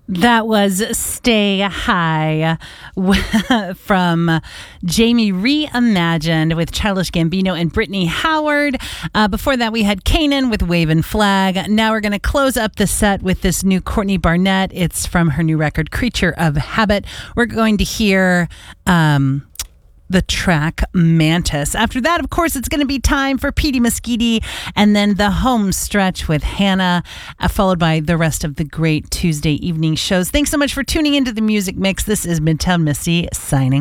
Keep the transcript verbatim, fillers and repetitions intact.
That was Stay High from Jamie Reimagined with Childish Gambino and Brittany Howard. Uh, before that, we had Kanan with Wavin' Flag. Now we're going to close up the set with this new Courtney Barnett. It's from her new record, Creature of Habit. We're going to hear... Um, the track Mantis. After that, of course, it's going to be time for Petey Mosquiti and then the home stretch with Hannah, uh, followed by the rest of the great Tuesday evening shows. Thanks so much for tuning into the Music Mix. This is Midtown Missy signing